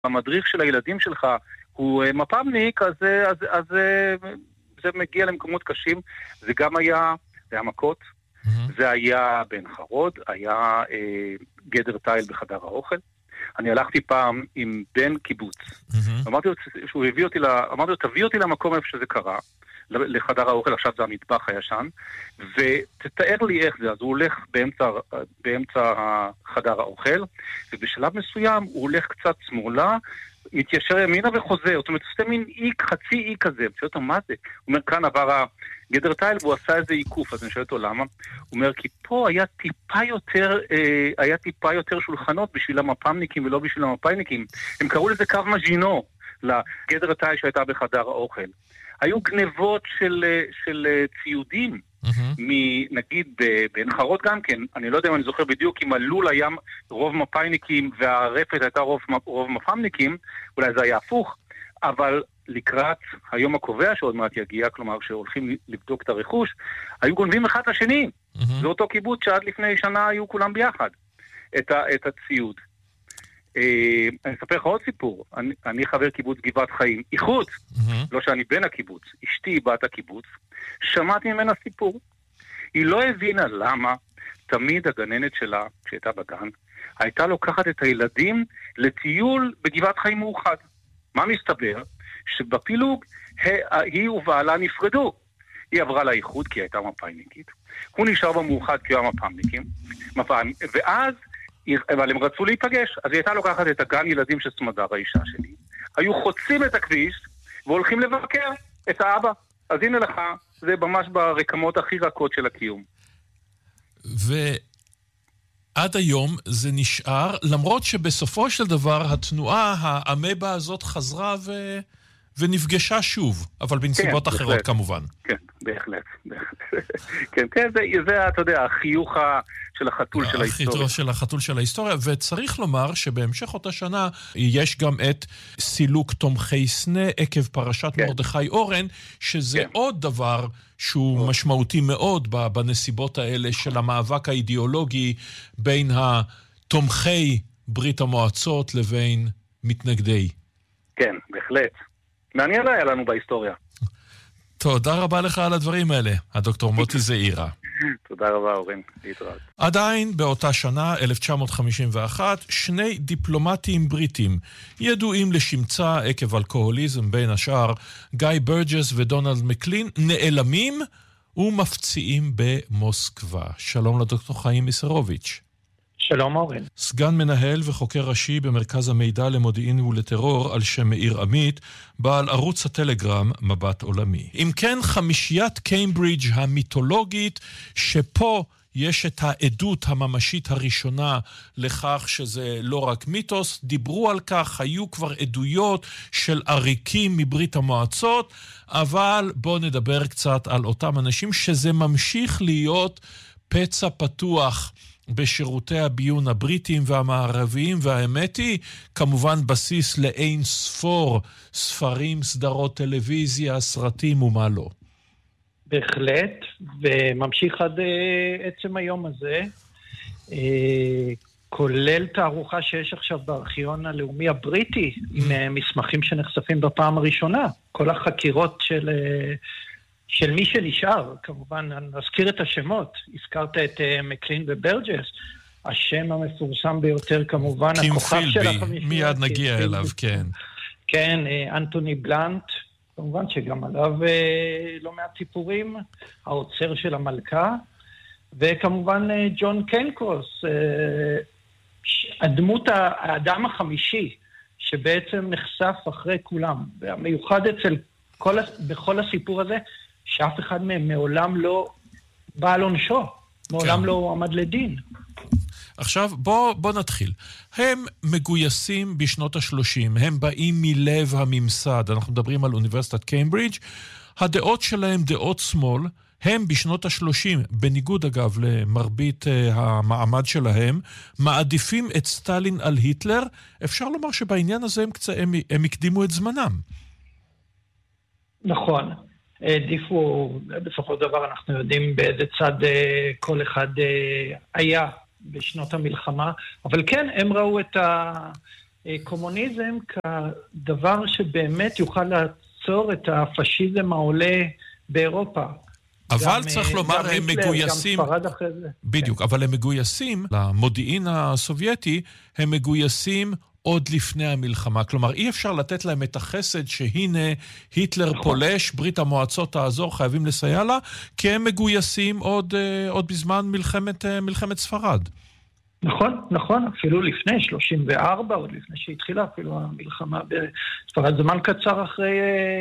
המדריך של הילדים שלך הוא מפ"מניק, אז זה מגיע למקומות קשים. זה גם היה מכות, זה היה בן חרוד, היה גדר טייל בחדר האוכל. אני הלכתי פעם עם בן קיבוץ. אמרתי לו, תביא אותי למקום איפה שזה קרה, לחדר האוכל, עכשיו זה המטבח הישן, ותתאר לי איך זה. אז הוא הולך באמצע חדר האוכל, ובשלב מסוים הוא הולך קצת שמאלה, מתיישר ימינה וחוזר, זאת אומרת, עושה מין איק, חצי איק כזה. שואל אותו, מה זה? הוא אומר, כאן עבר הגדר טייל, והוא עשה איזה עיקוף. אז אני שואל אותו, למה? הוא אומר, כי פה היה טיפה יותר שולחנות בשביל המפ"מניקים ולא בשביל המפ"יניקים. הם קראו לזה קו מז'ינו, לגדר טייל שהייתה בחדר האוכל. היו גנבות של ציודים, נגיד בעין חרוד גם כן, אני לא יודע אם אני זוכר בדיוק, אם הלול היה רוב מפ"יניקים והרפת הייתה רוב מפ"מניקים, אולי זה היה הפוך, אבל לקראת היום הקובע שעוד מעט יגיע, כלומר שהולכים לבדוק את הרכוש, היו גונבים אחד לשני. זה אותו קיבוץ שעד לפני שנה היו כולם ביחד, את הציוד. אני אספר לך עוד סיפור. אני חבר קיבוץ גבעת חיים, איחוד, לא שאני בן הקיבוץ, אשתי בת הקיבוץ, שמעתי ממנה סיפור. היא לא הבינה למה תמיד הגננת שלה, כשהייתה בגן, הייתה לוקחת את הילדים לטיול בגבעת חיים מאוחד. מה מסתבר? שבפילוג היא ובעלה נפרדו. היא עברה לאיחוד כי היא הייתה מפ"יניקית, הוא נשאר במאוחד כי הוא היה מפ"מניקים, ואז אבל הם רצו להיפגש, אז היא הייתה לוקחת את הגן ילדים של סמדר, האישה שלי. היו חוצים את הכביש והולכים לבקר את האבא. אז הנה לך, זה ממש ברקמות הכי רכות של הקיום. ועד היום זה נשאר, למרות שבסופו של דבר התנועה, האמבה הזאת חזרה ונפגשה שוב, אבל בנסיבות כן, אחרות בהחלט. כמובן. כן, בהחלט. כן, זה, אתה יודע, החיוך של החתול של ההיסטוריה. החיוך של החתול של ההיסטוריה, וצריך לומר שבהמשך אותה שנה יש גם את סילוק תומכי סנה עקב פרשת מרדכי אורן, שזה עוד דבר שהוא משמעותי מאוד בנסיבות האלה של המאבק האידיאולוגי בין התומכי ברית המועצות לבין מתנגדי. כן, בהחלט. מעניין היה לנו בהיסטוריה. תודה רבה לך על הדברים האלה, הדוקטור מוטי זעירא. תודה רבה, אורן. להתראות. עדיין באותה שנה, 1951, שני דיפלומטים בריטים ידועים לשמצה עקב אלכוהוליזם, בין השאר גיא ברג'ס ודונלד מקלין, נעלמים ומפציעים במוסקבה. שלום לדוקטור חיים מיסרוביץ'. שלום אורן. סגן מנהל וחוקר ראשי במרכז המידע למודיעין ולטרור על שם מאיר עמית, בעל ערוץ הטלגרם מבט עולמי. אם כן, חמישיית קיימברידג' המיתולוגית, שפה יש את העדות הממשית הראשונה לכך שזה לא רק מיתוס, דיברו על כך, היו כבר עדויות של עריקים מברית המועצות, אבל בואו נדבר קצת על אותם אנשים שזה ממשיך להיות פצע פתוח בשירותי הביון הבריטים והמערביים, והאמת היא כמובן בסיס לאין ספור ספרים, סדרות טלוויזיה, סרטים ומה לא. בהחלט, וממשיך עד עצם היום הזה, כולל תערוכה שיש עכשיו בארכיון הלאומי הבריטי, עם מסמכים שנחשפים בפעם הראשונה. כל החקירות של מי שנשאר, כמובן, נזכיר את השמות, הזכרת את מקלין וברג'ס, השם המפורסם ביותר כמובן, הכוכב של החמישייה. מיד נגיע אליו, כן. כן, אנטוני בלנט, כמובן שגם עליו לא מעט סיפורים, האוצר של המלכה, וכמובן ג'ון קנקרוס, הדמות האדם החמישי, שבעצם נחשף אחרי כולם, והמיוחד בכל הסיפור הזה, שאף אחד מהם מעולם לא בא על עונשו, מעולם לא עמד לדין. עכשיו בוא נתחיל. הם מגויסים בשנות ה-30, הם באים מלב הממסד, אנחנו מדברים על אוניברסיטת קיימברידג', הדעות שלהם דעות שמאל, הם בשנות ה-30, בניגוד אגב למרבית המעמד שלהם, מעדיפים את סטלין על היטלר, אפשר לומר שבעניין הזה הם הקדימו את זמנם. נכון. העדיפו, בסופו של דבר אנחנו יודעים באיזה צד כל אחד היה בשנות המלחמה, אבל כן, הם ראו קומוניזם כדבר שבאמת יוכל לעצור את הפשיזם העולה באירופה. אבל צריך לומר, הם מגויסים, בדיוק, אבל הם מגויסים למודיעין הסובייטי, הם מגויסים עוד לפני המלחמה. כלומר, אי אפשר לתת להם את החסד שהנה היטלר פולש, ברית המועצות תעזור, חייבים לסייע לה, כי הם מגויסים עוד בזמן מלחמת ספרד. נכון, אפילו לפני 34, עוד לפני שהתחילה אפילו המלחמה בספרד, זמן קצר אחרי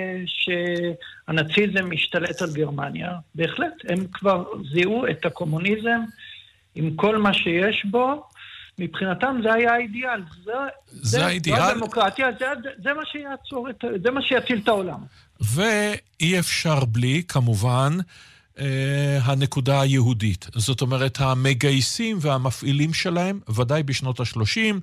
שהנאציזם משתלט על גרמניה, בהחלט, הם כבר זיהו את הקומוניזם עם כל מה שיש בו, מבחינתם זה היה האידיאל, זה הדמוקרטיה, זה מה שיעצור, זה מה שיציל את העולם. ואי אפשר בלי, כמובן, הנקודה היהודית. זאת אומרת, המגייסים והמפעילים שלהם, ודאי בשנות ה-30,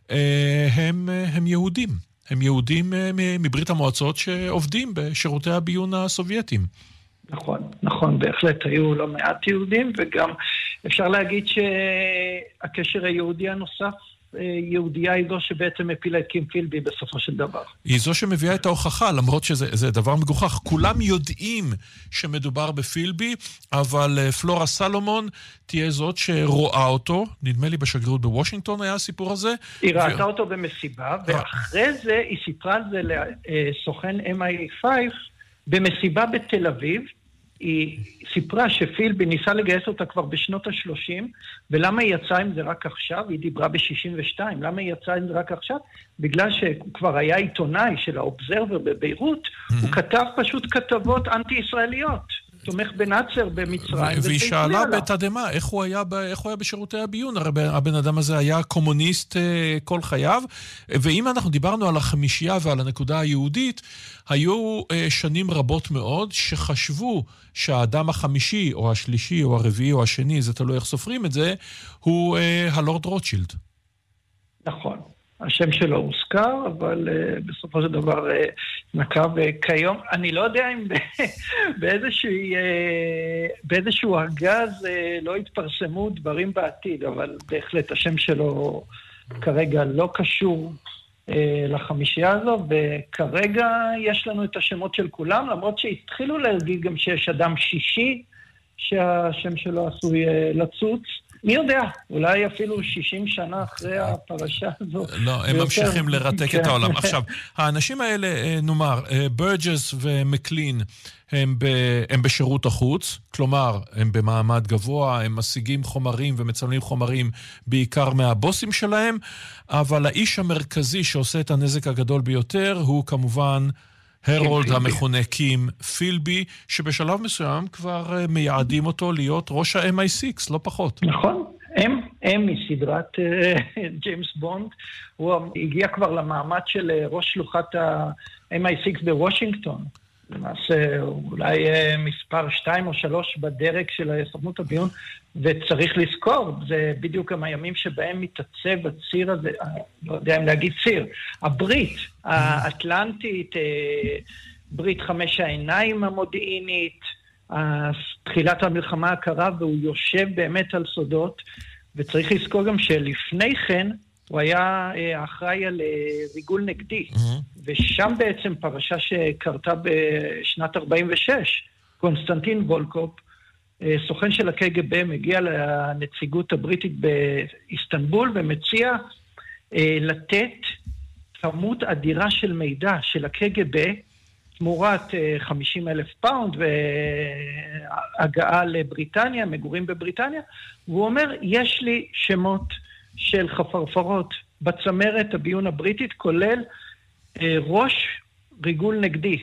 הם יהודים. הם יהודים מברית המועצות שעובדים בשירותי הביון הסובייטיים. נכון, בהחלט היו לא מעט יהודים, וגם אפשר להגיד שהקשר היהודי הנוסף, יהודיה היא זו שבעצם הפילה את קים פילבי בסופו של דבר. היא זו שמביאה את ההוכחה, למרות שזה דבר מגוחך. כולם יודעים שמדובר בפילבי, אבל פלורה סלומון תהיה זאת שרואה אותו, נדמה לי בשגרירות בוושינגטון היה הסיפור הזה. היא ראתה אותו במסיבה, ואחרי זה היא סיפרה על זה לסוכן MI5 במסיבה בתל אביב, היא סיפרה שפילבי ניסה לגייס אותה כבר בשנות ה-30, ולמה היא יצאה עם זה רק עכשיו? היא דיברה ב-62. למה היא יצאה עם זה רק עכשיו? בגלל שהוא כבר היה עיתונאי של האובזרבר בביירות, הוא כתב פשוט כתבות אנטי-ישראליות. תומך בנאצר במצרים. והיא שאלה בתדמה, איך הוא היה בשירותי הביון? הרי הבן אדם הזה היה קומוניסט כל חייו, ואם אנחנו דיברנו על החמישייה ועל הנקודה היהודית, היו שנים רבות מאוד שחשבו שהאדם החמישי או השלישי או הרביעי או השני, זה תלוי איך סופרים את זה, הוא הלורד רוטשילד. נכון. השם שלו הוזכר, אבל בסופו של דבר נקב כיום. אני לא יודע אם באיזשהו ארגז לא התפרסמו דברים בעתיד, אבל בהחלט השם שלו כרגע לא קשור לחמישייה הזו, וכרגע יש לנו את השמות של כולם, למרות שהתחילו להגיד גם שיש אדם שישי שהשם שלו עשוי לצוץ. מי יודע, אולי אפילו 60 שנה אחרי הפרשה הזו. לא, הם ממשיכים לרתק את העולם. עכשיו, האנשים האלה, נאמר, ברג'ס ומקלין, הם בשירות החוץ, כלומר, הם במעמד גבוה, הם משיגים חומרים ומצלמים חומרים בעיקר מהבוסים שלהם, אבל האיש המרכזי שעושה את הנזק הגדול ביותר הוא כמובן הרולד המכונה קים פילבי, שבשלב מסוים כבר מייעדים אותו להיות ראש ה-MI6, לא פחות. נכון, הם מסדרת ג'יימס בונד, הוא הגיע כבר למעמד של ראש שלוחת ה-MI6 בוושינגטון, למעשה אולי מספר 2 או 3 בדרג של סוכנות הביון, וצריך לזכור, זה בדיוק גם הימים שבהם מתעצב הציר הזה, לא יודע אם להגיד ציר, הברית האטלנטית, ברית 5 העיניים המודיעינית, תחילת המלחמה הקרה, והוא יושב באמת על סודות, וצריך לזכור גם שלפני כן, הוא היה אחראי על ריגול נגדי, ושם בעצם פרשה שקרתה בשנת 46, קונסטנטין וולקופ, סוכן של הקג"ב, מגיע לנציגות הבריטית באיסטנבול, ומציע לתת כמות אדירה של מידע של הקג"ב, תמורת 50,000 פאונד, והגעה לבריטניה, מגורים בבריטניה, והוא אומר, יש לי שמות של חפרפרות בצמרת הביון הבריטית, כולל ראש ריגול נגדי.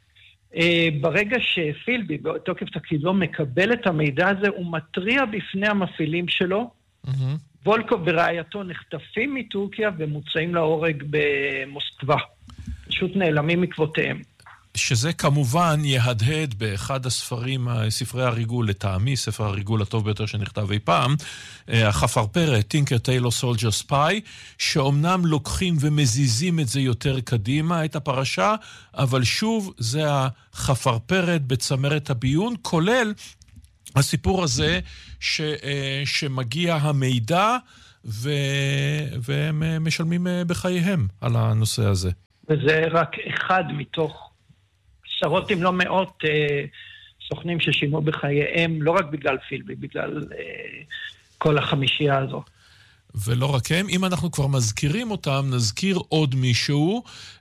ברגע שפילבי, בתוקף תפקידו, מקבל את המידע הזה, הוא מטריע בפני המפעילים שלו, וולקוב ורעייתו נחטפים מטורקיה ומוצאים להורג במוסקבה. פשוט נעלמים מקוותיהם. שזה כמובן יהדהד באחד הספרים, ספרי הריגול, לטעמי, ספר הריגול הטוב ביותר שנכתב אי פעם, החפרפרת, טינקר טיילור סולג'ר ספיי, שאומנם לוקחים ומזיזים את זה יותר קדימה, את הפרשה, אבל שוב זה החפרפרת בצמרת הביון, כולל הסיפור הזה שמגיע המידע והם משלמים בחייהם על הנושא הזה. וזה רק אחד מתוך עשרות אם לא מאות סוכנים ששימו בחייהם, לא רק בגלל פילבי, בגלל כל החמישייה הזו. ולא רק הם, אם אנחנו כבר מזכירים אותם, נזכיר עוד מישהו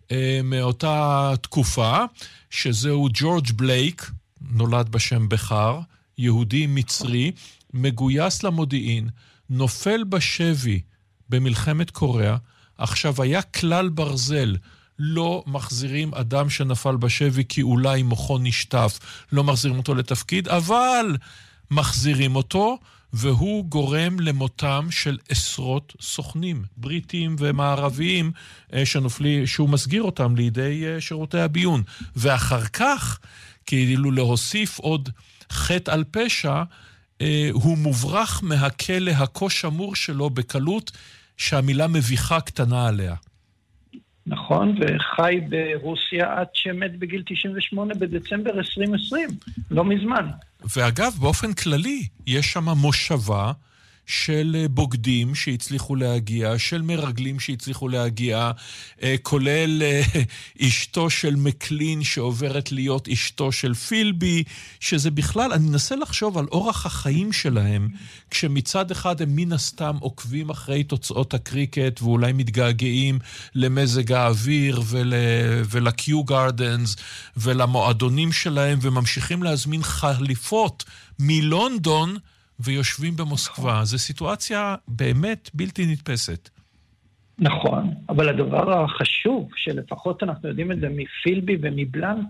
מאותה תקופה, שזהו ג'ורג' בלייק, נולד בשם בחר, יהודי מצרי, מגויס למודיעין, נופל בשבי במלחמת קוריאה, עכשיו היה כלל ברזל, לא מחזירים אדם שנפל בשבי כי אולי מוחו נשטף, לא מחזירים אותו לתפקיד, אבל מחזירים אותו, והוא גורם למותם של עשרות סוכנים, בריטים ומערביים, שהוא מסגיר אותם לידי שירותי הביון. ואחר כך, כאילו להוסיף עוד חטא על פשע, הוא מוברח מהכלא הכה שמור שלו בקלות, שהמילה מביכה קטנה עליה. נכון, וחי ברוסיה עד שמת בגיל 98 בדצמבר 2020, לא מזמן. ואגב, באופן כללי, יש שם מושבה של בוגדים שהצליחו להגיע, של מרגלים שהצליחו להגיע, כולל אשתו של מקלין שעוברת להיות אשתו של פילבי, שזה בכלל, אני מנסה לחשוב על אורח החיים שלהם, כשמצד אחד הם מן הסתם עוקבים אחרי תוצאות הקריקט, ואולי מתגעגעים למזג האוויר ולקיו גארדנס ולמועדונים שלהם, וממשיכים להזמין חליפות מלונדון, ויושבים במוסקבה. זו סיטואציה באמת בלתי נתפסת. נכון, אבל הדבר החשוב, שלפחות אנחנו יודעים את זה מפילבי ומבלנט,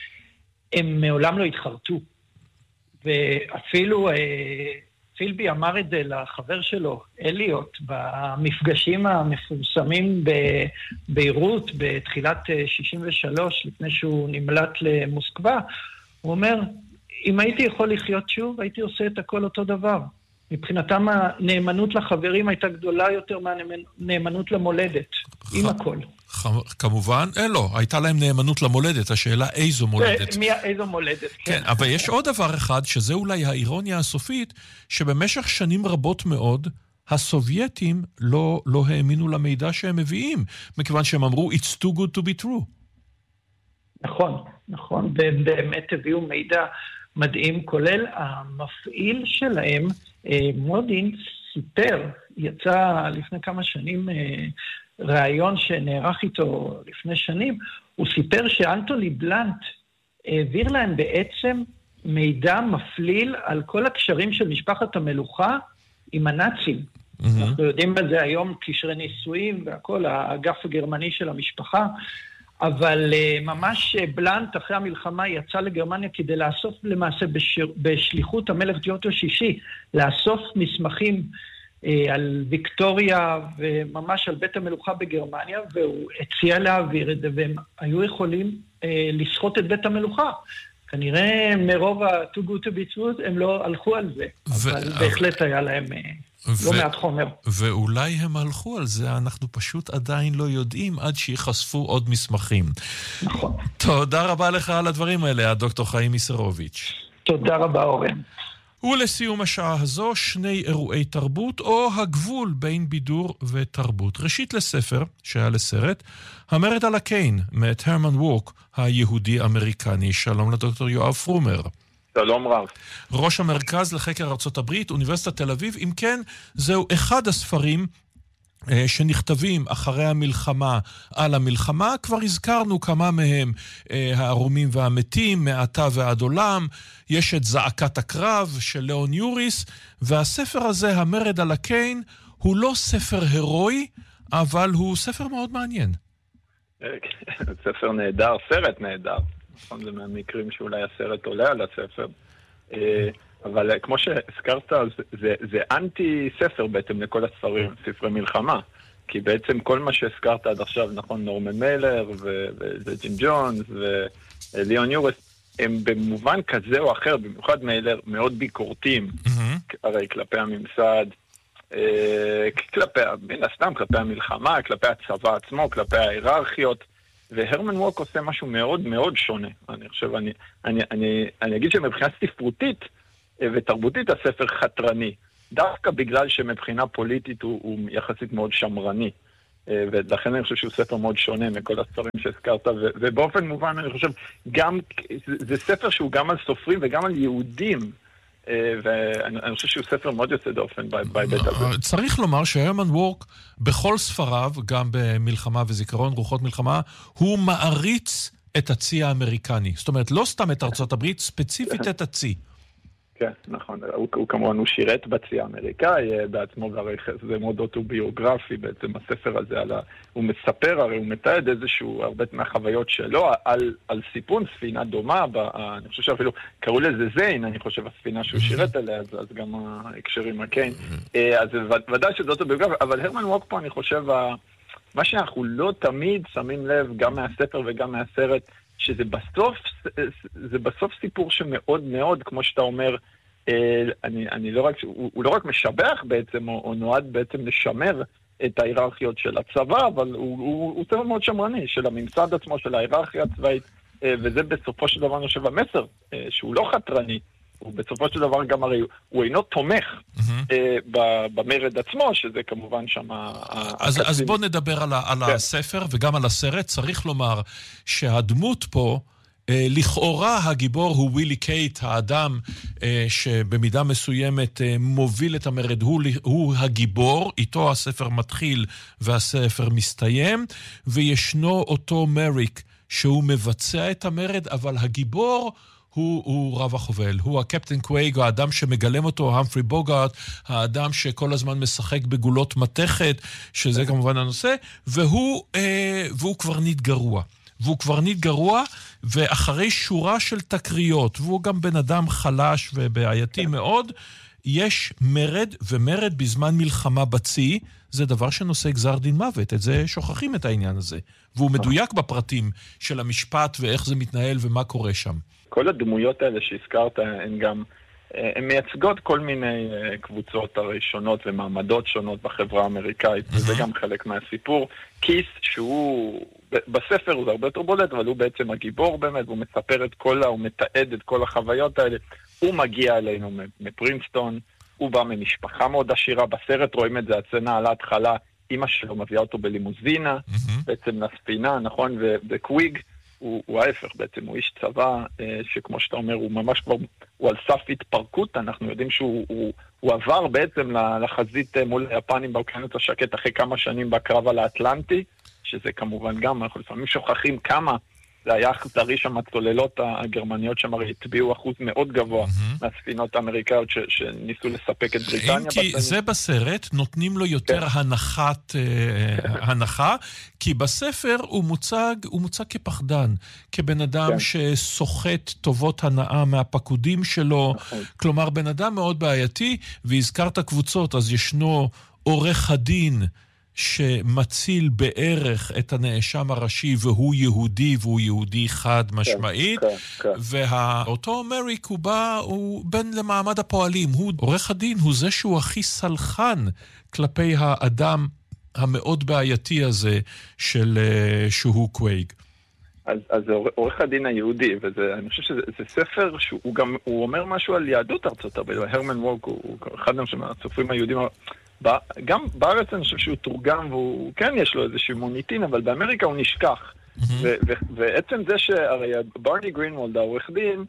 הם מעולם לא התחרטו. ואפילו פילבי אמר את זה לחבר שלו, אליוט, במפגשים המפורסמים בביירות, בתחילת 63, לפני שהוא נמלט למוסקבה, הוא אומר, אם הייתי יכול לחיות שוב, הייתי עושה את הכל אותו דבר. מבחינתם הנאמנות לחברים הייתה גדולה יותר מהנאמנות למולדת, עם הכל. כמובן, לא, הייתה להם נאמנות למולדת, השאלה איזו מולדת. איזו מולדת, כן. אבל יש עוד דבר אחד, שזה אולי האירוניה הסופית, שבמשך שנים רבות מאוד, הסובייטים לא האמינו למידע שהם מביאים, מכיוון שהם אמרו, it's too good to be true. נכון, והם באמת הביאו מידע מדהים, כולל המפעיל שלהם, מודין, סיפר, יצא לפני כמה שנים ראיון שנערך איתו לפני שנים, הוא סיפר שאנטוני בלנט העביר להם בעצם מידע מפליל על כל הקשרים של משפחת המלוכה עם הנאצים. אנחנו יודעים על זה היום, קשרי נישואים והכל, האגף הגרמני של המשפחה, אבל ממש בלנט אחרי המלחמה יצא לגרמניה כדי לאסוף למעשה בשליחות המלך ג'ורג' השישי, לאסוף מסמכים על ויקטוריה וממש על בית המלוכה בגרמניה, והוא הציע להעביר את זה, והם היו יכולים לסחוט את בית המלוכה. כנראה מרוב ה-too good to be true הם לא הלכו על זה, אבל בהחלט היה להם לא מעט חומר. ואולי הם הלכו על זה, אנחנו פשוט עדיין לא יודעים עד שיחשפו עוד מסמכים. נכון. תודה רבה לך על הדברים האלה, הדוקטור חיים איסרוביץ'. תודה רבה, אורן. ולסיום השעה הזו, שני אירועי תרבות או הגבול בין בידור ותרבות. ראשית לספר, שהיה לסרט, המרד על הקיין, מאת הרמן ווק, היהודי-אמריקני. שלום לדוקטור יואב פרומר. שלום רב. ראש המרכז לחקר ארצות הברית, אוניברסיטת תל אביב. אם כן, זהו אחד הספרים שנכתבים אחרי המלחמה על המלחמה. כבר הזכרנו כמה מהם, הערומים והמתים, מעתה ועד עולם. יש את זעקת הקרב של ליאון יוריס, והספר הזה, המרד על הקיין, הוא לא ספר הירואי, אבל הוא ספר מאוד מעניין. ספר נהדר, סרט נהדר. נכון, זה מהמקרים שאולי הסרט עולה על הספר. אבל כמו שהזכרת, זה אנטי ספר בעצם לכל הספרים, ספרי מלחמה. כי בעצם כל מה שהזכרת עד עכשיו, נכון, נורמן מיילר וג'ים ג'ונס וליאון יוריס, הם במובן כזה או אחר, במיוחד מיילר, מאוד ביקורתיים, הרי כלפי הממסד, מן הסתם כלפי המלחמה, כלפי הצבא עצמו, כלפי ההיררכיות, והרמן ווק עושה משהו מאוד מאוד שונה. אני חושב, אני אגיד שמבחינה ספרותית ותרבותית הספר חתרני. דווקא בגלל שמבחינה פוליטית הוא יחסית מאוד שמרני. ולכן אני חושב שהוא ספר מאוד שונה מכל הספרים שהזכרת, ובאופן מובן אני חושב, זה ספר שהוא גם על סופרים וגם על יהודים, ואני חושב שהוא ספר מאוד יוצא דופן בהיבט הזה. צריך לומר שהרמן וורק בכל ספריו, גם במלחמה וזיכרון רוחות מלחמה, הוא מעריץ את הצי האמריקני. זאת אומרת, לא סתם את ארצות הברית, ספציפית את הצי. כן, נכון. הוא כמובן, הוא שירת בצי האמריקאי בעצמו, והרי זה מאוד אוטוביוגרפי בעצם הספר הזה, הוא מספר, הרי הוא מתעד איזשהו, הרבה מהחוויות שלו, על סיפון ספינה דומה, אני חושב שאפילו קראו לזה זיין, אני חושב, הספינה שהוא שירת עליה, אז גם ההקשרים הקיין. אז ודאי שזה אוטוביוגרפי, אבל הרמן וורק פה, אני חושב, מה שאנחנו לא תמיד שמים לב, גם מהספר וגם מהסרט, שזה בסוף סיפור שמאוד מאוד, כמו שאתה אומר, הוא לא רק משבח בעצם, או נועד בעצם לשמר את ההיררכיות של הצבא, אבל הוא ספר מאוד שמרני, של הממסד עצמו, של ההיררכיה הצבאית, וזה בסופו של דבר נושב המסר, שהוא לא חתרני, הוא בסופו של דבר גם הרי, הוא אינו תומך במרד עצמו, שזה כמובן שם... אז בוא נדבר על הספר וגם על הסרט. צריך לומר שהדמות פה, לכאורה הגיבור הוא ווילי קייט, האדם שבמידה מסוימת מוביל את המרד, הוא הגיבור, איתו הספר מתחיל והספר מסתיים, וישנו אותו מריק שהוא מבצע את המרד, אבל הגיבור הוא רב החובל, הוא הקפטן קווייג, האדם שמגלם אותו, המפרי בוגארט, האדם שכל הזמן משחק בגולות מתכת, שזה כמובן הנושא, והוא קברניט גרוע. והוא קברניט גרוע, ואחרי שורה של תקריות, והוא גם בן אדם חלש ובעייתי מאוד, יש מרד, ומרד בזמן מלחמה בצי, זה דבר שנושא גזר דין מוות, את זה שוכחים את העניין הזה. והוא מדויק בפרטים של המשפט ואיך זה מתנהל ומה קורה שם. כל הדמויות האלה שהזכרת הן מייצגות כל מיני קבוצות הראשונות ומעמדות שונות בחברה האמריקאית, וזה גם חלק מהסיפור. קיס, שהוא בספר הוא הרבה יותר בולט, אבל הוא בעצם הגיבור באמת, הוא מספר הוא מתעד את כל החוויות האלה. הוא מגיע אלינו מפרינסטון, הוא בא ממשפחה מאוד עשירה, בסרט רואים את זה, הצנה על ההתחלה, אמא שלו מביאה אותו בלימוזינה, בעצם לספינה, נכון, וקוויג, הוא ההפך בעצם, הוא איש צבא, שכמו שאתה אומר, הוא ממש כבר, הוא על סף התפרקות, אנחנו יודעים שהוא עבר בעצם לחזית מול היפנים באוקיינוס השקט, אחרי כמה שנים בקרב על האטלנטי, שזה כמובן גם, אנחנו לפעמים שוכחים כמה, זה היה אכזרי שם, הצוללות הגרמניות שם הרי הטביעו אחוז מאוד גבוה מהספינות האמריקאיות שניסו לספק את בריטניה. אם כי זה בסרט נותנים לו יותר הנחה, כי בספר הוא מוצג כפחדן, כבן אדם שסוחט טובות הנאה מהפקודים שלו, כלומר בן אדם מאוד בעייתי, והזכרת קבוצות, אז ישנו עורך הדין, שמציל בערך את הנאשם הראשי, והוא יהודי חד משמעית, ואותו מריק הוא בן למעמד הפועלים, הוא עורך הדין, הוא זה שהוא הכי סלחן כלפי האדם המאוד בעייתי הזה שהוא קווייג. אז זה עורך הדין היהודי, ואני חושב שזה ספר שהוא גם, הוא אומר משהו על יהדות ארצות הברית, הרמן וורק הוא אחד מהסופרים היהודים, גם בארץ אני חושב שהוא תורגם, והוא כן יש לו איזשהו מוניטין, אבל באמריקה הוא נשכח. ועצם זה שהרי ברני גרינוולד, העורך דין,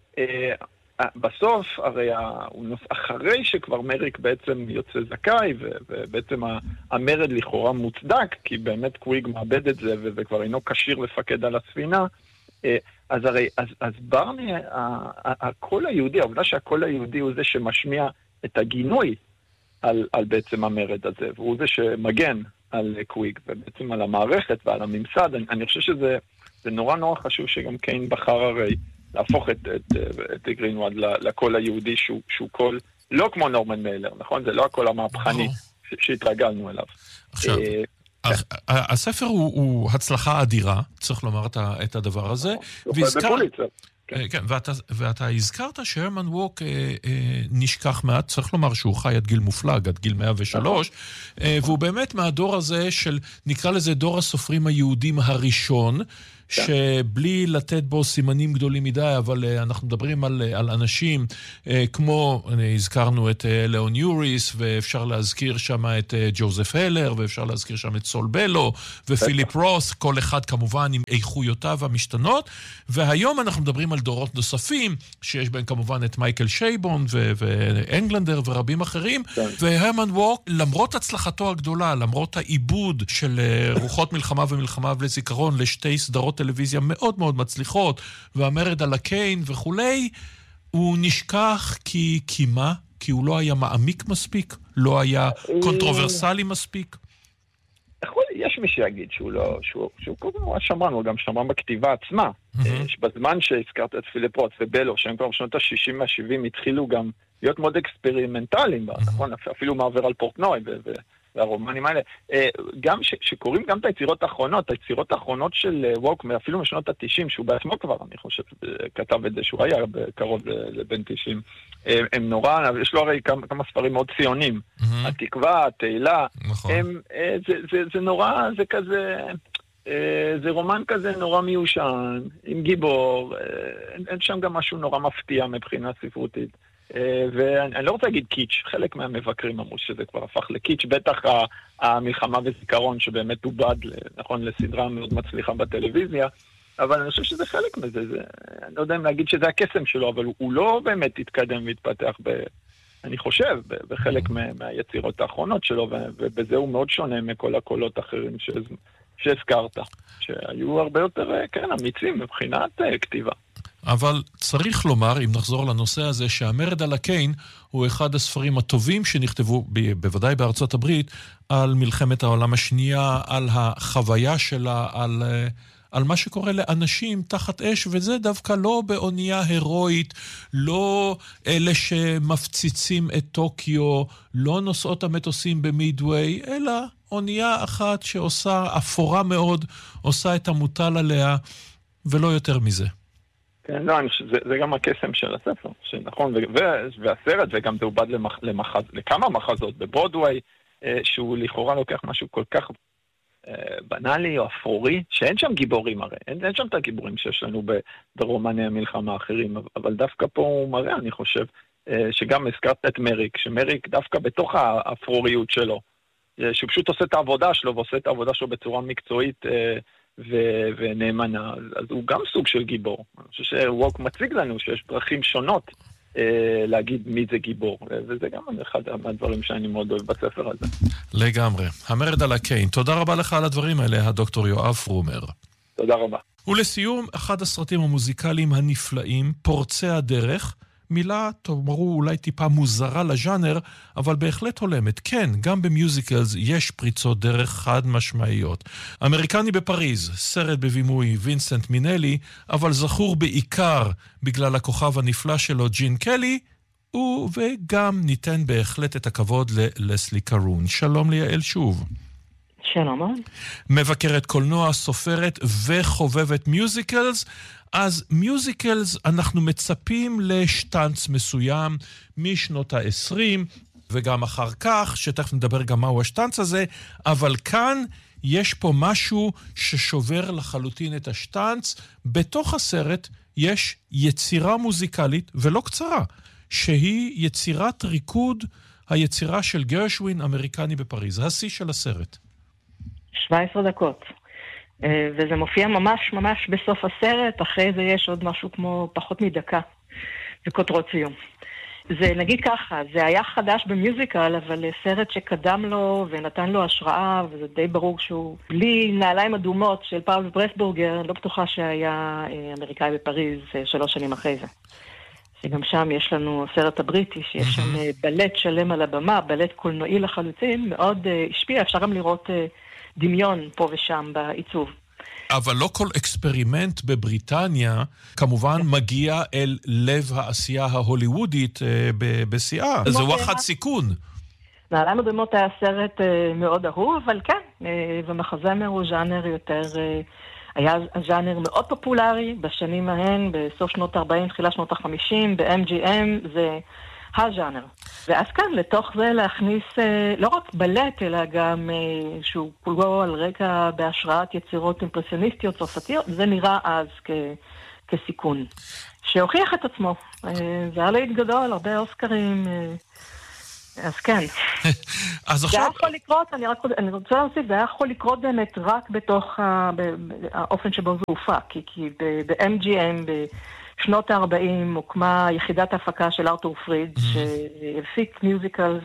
בסוף, הרי אחרי שכבר מריק בעצם יוצא זכאי, ובעצם המרד לכאורה מוצדק, כי באמת קוויג מאבד את זה, וכבר אינו כשיר לפקד על הספינה, אז ברני, הקול היהודי, העובדה שהקול היהודי הוא זה שמשמיע את הגינוי, על בעצם המרד הזה, והוא זה שמגן על קוויג, ובעצם על המערכת ועל הממסד. אני חושב שזה נורא נורא חשוב שגם קיין בחר הרי להפוך את גרינוולד לקול היהודי שהוא קול, לא כמו נורמן מיילר, נכון? זה לא הקול המהפכני שהתרגלנו אליו. עכשיו, הספר הוא הצלחה אדירה, צריך לומר את הדבר הזה. כן, ואתה הזכרת שהרמן וורק נשכח מעט, צריך לומר שהוא חי עד גיל מופלג, עד גיל 103, והוא באמת מהדור הזה של, נקרא לזה דור הסופרים היהודים הראשון, שבלי לתת בו סימנים גדולים מדי, אבל אנחנו מדברים על אנשים כמו, הזכרנו את לאון יוריס, ואפשר להזכיר שם את ג'וזף הלר, ואפשר להזכיר שם את סול בלו, ופיליפ רוס, כל אחד כמובן עם איכויותיו המשתנות, והיום אנחנו מדברים על דורות נוספים, שיש בהם כמובן את מייקל שייבון ואנגלנדר ורבים אחרים, והרמן ווק, למרות הצלחתו הגדולה, למרות העיבוד של רוחות מלחמה ומלחמה ולזיכרון לשתי סדרות טלוויזיה מאוד מאוד מצליחות, והמרד על הקיין וכולי, הוא נשכח כי מה? כי הוא לא היה מעמיק מספיק? לא היה קונטרוברסלי מספיק? יש מי שיגיד שהוא קודם הוא שמרן, הוא גם שמרן בכתיבה עצמה. בזמן שהזכרת את פיליפ רוס ובלו, שהם כבר בשנות ה-60 וה-70 התחילו גם להיות מאוד אקספרימנטליים, נכון? אפילו מעבר על פורטנוי והרומנים האלה. גם שקוראים גם את היצירות האחרונות של ווק, אפילו משנות ה-90, שהוא בעצמו כבר, אני חושב, כתב את זה, שהוא היה קרוב לבן 90. הם נורא, יש לו הרי כמה ספרים מאוד ציונים. התקווה, התהילה, זה נורא, זה כזה, זה רומן כזה נורא מיושן, עם גיבור, אין שם גם משהו נורא מפתיע מבחינה ספרותית. ואני לא רוצה להגיד קיץ', חלק מהמבקרים אמרו שזה כבר הפך לקיץ', בטח המלחמה וזיכרון שבאמת עובד, נכון, לסדרה מאוד מצליחה בטלוויזיה, אבל אני חושב שזה חלק מזה, אני לא יודע אם להגיד שזה הקסם שלו, אבל הוא לא באמת התקדם והתפתח, אני חושב, בחלק מהיצירות האחרונות שלו, ובזה הוא מאוד שונה מכל הקולות האחרים שהזכרת, שהיו הרבה יותר, כן, אמיצים מבחינת כתיבה. אבל צריך לומר, אם נחזור לנושא הזה, שהמרד על הקיין הוא אחד הספרים הטובים שנכתבו, בוודאי בארצות הברית, על מלחמת העולם השנייה, על החוויה שלה, על מה שקורה לאנשים תחת אש, וזה דווקא לא באונייה הירואית, לא אלה שמפציצים את טוקיו, לא נוסעות המטוסים במידווי, אלא אונייה אחת שעושה אפורה מאוד, עושה את המוטל עליה, ולא יותר מזה. כן, לא, זה גם הקסם של הספר, שנכון, והסרט, וגם זה עובד לכמה מחזות בברודווי, שהוא לכאורה לוקח משהו כל כך בנאלי או אפרורי, שאין שם גיבורים הרי, אין שם את הגיבורים שיש לנו ברומני המלחמה האחרים, אבל דווקא פה הוא מראה, אני חושב, שגם הזכרת את מריק, שמריק דווקא בתוך האפרוריות שלו, שהוא פשוט עושה את העבודה שלו, ועושה את העבודה שלו בצורה מקצועית ונאמנה, אז הוא גם סוג של גיבור. אני חושב שווק מציג לנו שיש דרכים שונות להגיד מי זה גיבור, וזה גם אחד מהדברים שאני מאוד אוהב בספר הזה. לגמרי. המרד על הקיין. תודה רבה לך על הדברים האלה, הדוקטור יואב פרומר. תודה רבה. ולסיום, אחד הסרטים המוזיקליים הנפלאים, פורצי הדרך, מילה, תאמרו, אולי טיפה מוזרה לז'אנר, אבל בהחלט הולמת. כן, גם במיוזיקלס יש פריצות דרך חד משמעיות. אמריקני בפריז, סרט בבימוי וינסנט מינלי, אבל זכור בעיקר בגלל הכוכב הנפלא שלו, ג'ין קלי, וגם ניתן בהחלט את הכבוד ללסלי קרון. שלום ליעל שוב. שלום. מבקרת קולנוע, סופרת וחובבת מיוזיקלס. אז מיוזיקלס אנחנו מצפים לשטנץ מסוים משנות ה-20 וגם אחר כך, שתכף נדבר גם מהו השטנץ הזה, אבל כאן יש פה משהו ששובר לחלוטין את השטנץ. בתוך הסרט יש יצירה מוזיקלית ולא קצרה, שהיא יצירת ריקוד, היצירה של גרשווין, אמריקני בפריז, השיא של הסרט. 17 דקות. וזה מופיע ממש ממש בסוף הסרט, אחרי זה יש עוד משהו כמו פחות מדקה, וכותרות סיום. זה נגיד ככה, זה היה חדש במיוזיקל, אבל סרט שקדם לו ונתן לו השראה, וזה די ברור שהוא בלי נעליים אדומות של פאול ברסבורגר, לא בטוחה שהיה אמריקאי בפריז 3 שנים אחרי זה. שגם שם יש לנו סרט הבריטי, שיש שם בלט שלם על הבמה, בלט קולנועי לחלוטין, מאוד השפיע, אפשר גם לראות דמיון פה ושם בעיצוב. אבל לא כל אקספרימנט בבריטניה כמובן מגיע אל לב העשייה ההוליוודית בשיאה. זה וואחד סיכון. נעליים אדומות היה סרט מאוד אהוב, אבל כן, ומחזמר הוא ז'אנר יותר, היה ז'אנר מאוד פופולרי בשנים ההן, בסוף שנות ה-40, תחילה שנות ה-50, ב-MGM, זה הז'אנר. ואז כאן, לתוך זה להכניס לא רק בלט, אלא גם שהוא כולו על רקע בהשראת יצירות אימפרסיוניסטיות צרפתיות, זה נראה אז כסיכון. שהוכיח את עצמו. זה היה להיט גדול, הרבה אוסקרים, אז כן. אז עכשיו... זה היה יכול לקרות, אני רוצה להוסיף, זה היה יכול לקרות באמת רק בתוך האופן שבו זה הופק, כי ב-MGM, בשנות ה-40, הוקמה יחידת ההפקה של ארתור פריד, שהפיק מיוזיקלס,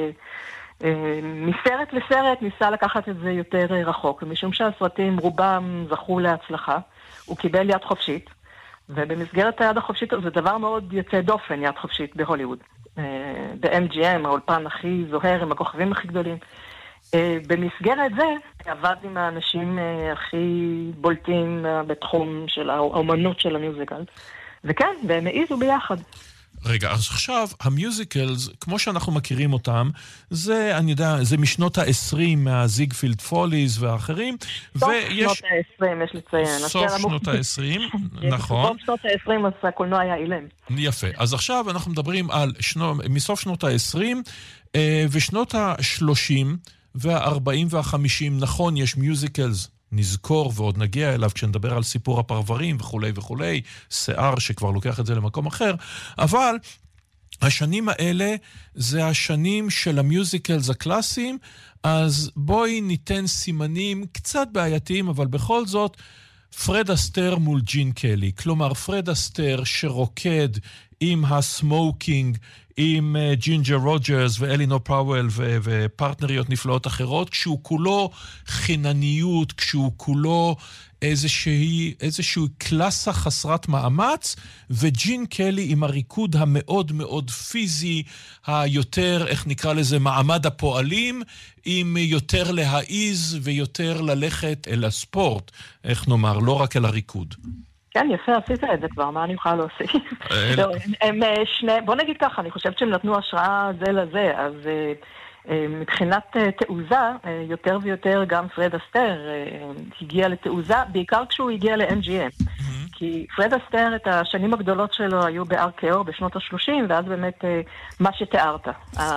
ומסרט לסרט ניסה לקחת את זה יותר רחוק, ומשום שהסרטים רובם זכו להצלחה, הוא קיבל יד חופשית, ובמסגרת היד החופשית, זה דבר מאוד יוצא דופן, יד חופשית בהוליווד. ב-MGM, האולפן הכי זוהר, עם הכוכבים הכי גדולים. במסגרת זה, עבד עם האנשים הכי בולטים בתחום של האומנות של המיוזיקל. וכן, והם העיזו ביחד. רגע, אז עכשיו, המיוזיקלס, כמו שאנחנו מכירים אותם, זה, אני יודע, זה משנות ה-20 מהזיגפילד פוליז והאחרים, סוף שנות ה-20, יש לציין. סוף שנות ה-20, נכון. סוף שנות ה-20, אז הקולנוע היה אילם. יפה. אז עכשיו אנחנו מדברים על מסוף שנות ה-20 ושנות ה-30 וה-40 וה-50, נכון, יש מיוזיקלס, נזכור ועוד נגיע אליו כשנדבר על סיפור הפרברים וכולי וכולי, שיער שכבר לוקח את זה למקום אחר, אבל השנים האלה זה השנים של המיוזיקלס הקלאסיים, אז בואי ניתן סימנים קצת בעייתיים, אבל בכל זאת, פרד אסטר מול ג'ין קלי, כלומר פרד אסטר שרוקד עם הסמוקינג, עם ג'ינג'ר רוג'רס ואלינור פאוול ופרטנריות נפלאות אחרות, כשהוא כולו חינניות, כשהוא כולו איזושהי קלאסה חסרת מאמץ, וג'ין קלי עם הריקוד המאוד מאוד פיזי, היותר, איך נקרא לזה, מעמד הפועלים, עם יותר להעיז ויותר ללכת אל הספורט, איך נאמר, לא רק אל הריקוד. כן, יפה, עשית את זה כבר, מה אני יכולה להוסיף? הם שני, בוא נגיד ככה, אני חושבת שהם נתנו השראה זה לזה, אז מבחינת תעוזה, יותר ויותר גם פרד אסטר הגיע לתעוזה, בעיקר כשהוא הגיע ל-MGM. כי פרד אסטר, את השנים הגדולות שלו היו בארקאו בשנות ה-30, ואז באמת מה שתיארת.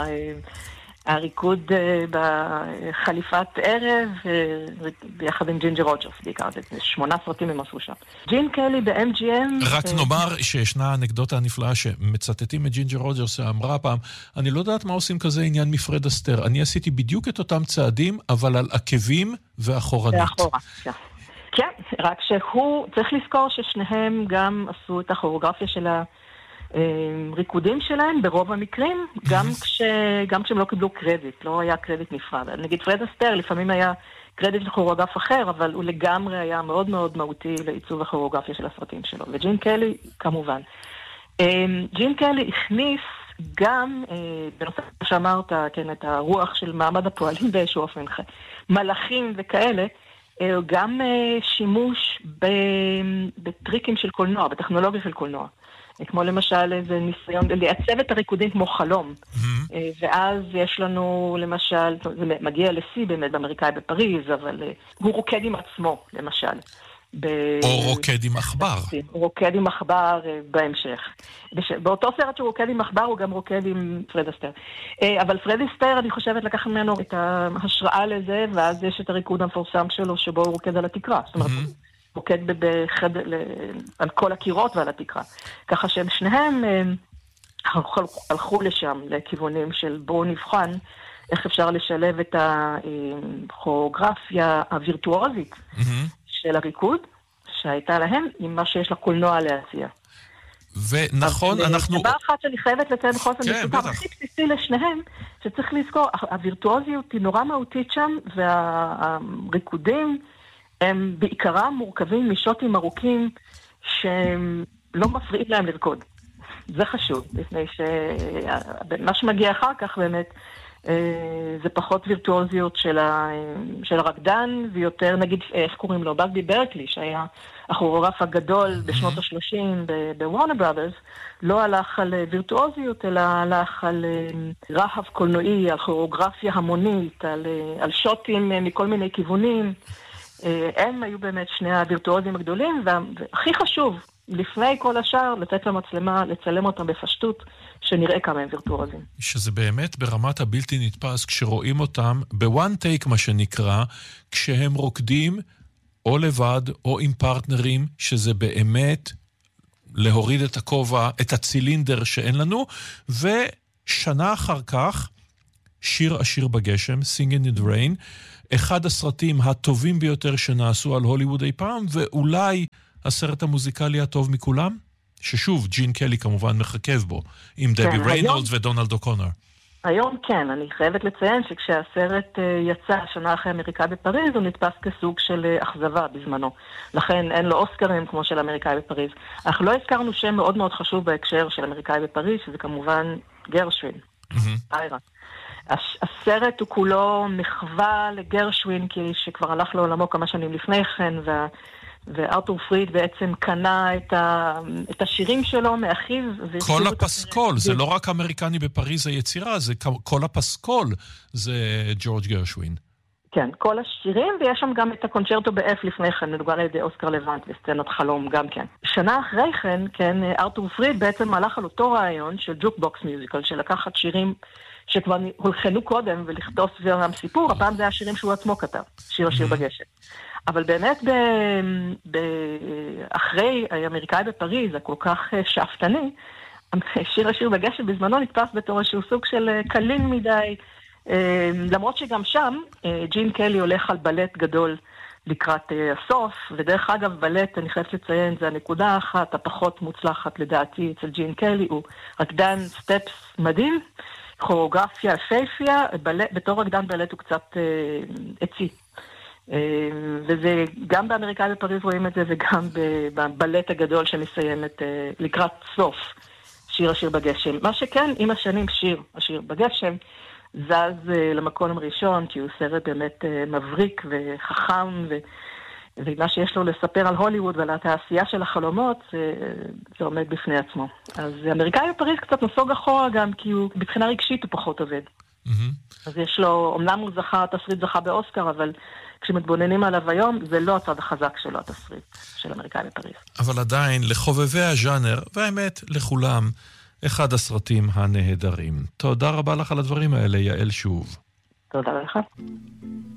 הריקוד בחליפת ערב, ביחד עם ג'ינג'ר רוג'רס, בעיקר, 8 סרטים הם עשו שם. ג'ין קלי ב-MGM... רק נאמר שישנה אנקדוטה הנפלאה שמצטטים את ג'ינג'ר רוג'רס שאמרה פעם, אני לא יודעת מה עושים כזה עניין מפרד אסטר, אני עשיתי בדיוק את אותם צעדים, אבל על עקבים ואחורנית. ואחורה, כן. כן, רק שהוא, צריך לזכור ששניהם גם עשו את הכוריאוגרפיה של הריקודים שלהם ברוב המקרים, גם כשהם לא קיבלו קרדיט, לא היה קרדיט נפרד. נגיד פרד אסטר לפעמים היה קרדיט לכוריאוגרף אחר, אבל הוא לגמרי היה מאוד מאוד מהותי לעיצוב הכוריאוגרפיה של הסרטים שלו. וג'ין קלי, כמובן. ג'ין קלי הכניס גם, בנושא שאמרת, כן, את הרוח של מעמד הפועלים באיזשהו אופן, מלאכים וכאלה, גם שימוש בטריקים של קולנוע, בטכנולוגיה של קולנוע. כמו למשל איזה ניסיון לייצב את הריקודים כמו חלום. ואז יש לנו למשל, זה מגיע לשיא באמת באמריקאי בפריז, אבל הוא רוקד עם עצמו, למשל. או רוקד עם עכבר. הוא רוקד עם עכבר בהמשך. באותו סרט שהוא רוקד עם עכבר, הוא גם רוקד עם פרד אסטר. אבל פרד אסטר, אני חושבת, לקח ממנו את ההשראה לזה, ואז יש את הריקוד המפורסם שלו, שבו הוא רוקד על התקרה. זאת אומרת, רוקד על כל הקירות ועל התקרה. ככה שהם שניהם הלכו לשם, לכיוונים של בואו נבחן איך אפשר לשלב את הכוריאוגרפיה הווירטואוזית של הריקוד, שהייתה להם עם מה שיש לקולנוע להציע. ונכון, אנחנו... דבר אחד שאני חייבת לציין בכל זאת, מסופר הכי בסיסי לשניהם, שצריך לזכור, הווירטואוזיות היא נורא מהותית שם, והריקודים הם בעיקרם מורכבים משוטים ארוכים שהם לא מפריעים להם לרקוד. זה חשוב, לפני שמה שמגיע אחר כך באמת, זה פחות וירטואוזיות של הרקדן, ויותר נגיד, איך קוראים לו? בגבי ברקלי, שהיה הכוריאוגרף הגדול בשנות ה-30 בוורנר בראדרס, לא הלך על וירטואוזיות, אלא הלך על רהב קולנועי, על כוריאוגרפיה המונית, על שוטים מכל מיני כיוונים. הם היו באמת שני הווירטואוזים הגדולים, והכי חשוב, לפני כל השאר, לתת למצלמה, לצלם אותם בפשטות, שנראה כמה הם וירטואוזים. שזה באמת ברמת הבלתי נתפס, כשרואים אותם בוואן טייק, מה שנקרא, כשהם רוקדים או לבד או עם פרטנרים, שזה באמת להוריד את הכובע, את הצילינדר שאין לנו, ושנה אחר כך, שיר עשיר בגשם, Singing in the Rain, אחד הסרטים הטובים ביותר שנעשו על הוליווד אי פעם, ואולי הסרט המוזיקלי הטוב מכולם, ששוב, ג'ין קלי כמובן מחכב בו, עם דבי ריינולדס ודונלד אוקונר. היום כן, אני חייבת לציין שכשהסרט יצא שנה אחרי אמריקאי בפריז, הוא נתפס כסוג של אכזבה בזמנו. לכן אין לו אוסקרים כמו של אמריקאי בפריז. אנחנו לא הזכרנו שם מאוד מאוד חשוב בהקשר של אמריקאי בפריז, שזה כמובן גרשווין, איירה. הסרט הוא כולו מחווה לגרשווין, כי שכבר הלך לעולמו כמה שנים לפני כן, וארתור פריד בעצם קנה את השירים שלו מאחיו. כל הפסקול, זה לא רק אמריקני בפריז היצירה, זה כל הפסקול, זה ג'ורג' גרשווין. כן, כל השירים, ויש שם גם את הקונצ'רטו באף לפני כן, מדובר על ידי אוסקר לבנט וסצנת חלום גם כן. שנה אחרי כן, ארתור פריד בעצם הלך על אותו רעיון של ג'וקבוקס מיוזיקל, של לקחת שירים שכבר הולחנו קודם ולכתוב סביבם סיפור, הפעם זה היה שירים שהוא עצמו כתב, שיר השיר בגשם. אבל באמת אחרי האמריקאי בפריז, הכל כך שאפתני, שיר השיר בגשם בזמנו נתפס בתור איזשהו סוג של קליל מדי, למרות שגם שם ג'ין קלי הולך על בלט גדול לקראת הסוף, ודרך אגב בלט, אני חייבת לציין, זה הנקודה האחת הפחות מוצלחת לדעתי אצל ג'ין קלי, הוא רקדן סטפס מדהים, כוריאוגרפיה פייפיה, בתור רקדן בלט הוא קצת עצי. וזה גם באמריקאי בפריז רואים את זה, וגם בבלט הגדול שמסיימת לקראת סוף שיר השיר בגשם. מה שכן, עם השנים שיר השיר בגשם זז למקום הראשון, כי הוא סרט באמת מבריק וחכם, ומה שיש לו לספר על הוליווד ועל התעשייה של החלומות, זה עומד בפני עצמו. אז אמריקאי בפריז קצת נסוג אחורה גם, כי הוא מבחינה רגשית הוא פחות עובד. אז יש לו, אמנם הוא זכה, התסריט זכה באוסקר, אבל כשמתבוננים עליו היום, זה לא הצד החזק שלו, התסריט של אמריקאי בפריז. אבל עדיין, לחובבי הז'אנר, והאמת, לכולם, אחד הסרטים הנהדרים. תודה רבה לך על הדברים האלה, יעל שוב. תודה לך.